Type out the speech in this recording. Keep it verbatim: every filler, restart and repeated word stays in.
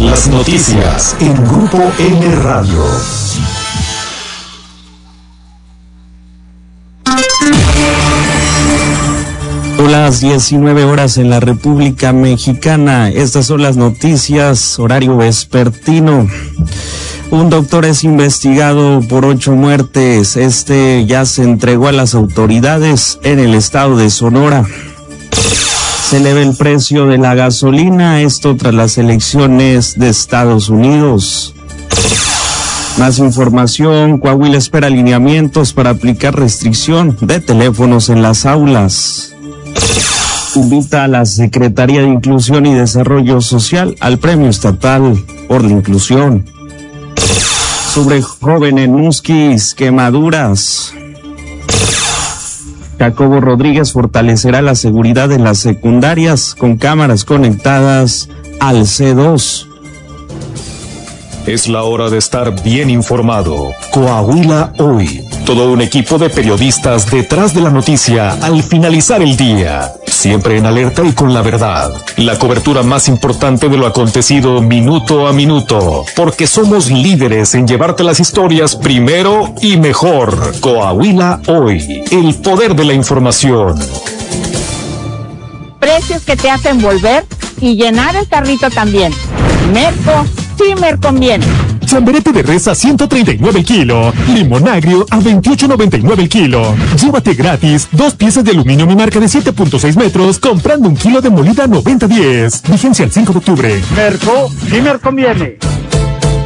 Las noticias en Grupo N Radio. Son las diecinueve horas en la República Mexicana. Estas son las noticias, horario vespertino. Un doctor es investigado por ocho muertes. Este ya se entregó a las autoridades en el estado de Sonora. Se eleva el precio de la gasolina, esto tras las elecciones de Estados Unidos. Más información, Coahuila espera lineamientos para aplicar restricción de teléfonos en las aulas. Invita a la Secretaría de Inclusión y Desarrollo Social al Premio Estatal por la Inclusión. Sobre joven en Musquis, quemaduras. Jacobo Rodríguez fortalecerá la seguridad en las secundarias con cámaras conectadas al C dos. Es la hora de estar bien informado. Coahuila Hoy. Todo un equipo de periodistas detrás de la noticia al finalizar el día. Siempre en alerta y con la verdad. La cobertura más importante de lo acontecido minuto a minuto. Porque somos líderes en llevarte las historias primero y mejor. Coahuila Hoy. El poder de la información. Precios que te hacen volver y llenar el carrito también. Merco, sí me conviene. Chamberete de res a ciento treinta y nueve el kilo. Limón agrio a veintiocho noventa y nueve el kilo. Llévate gratis dos piezas de aluminio mi marca de siete punto seis metros comprando un kilo de molida noventa diez. Vigencia el cinco de octubre. Merco, sí me conviene.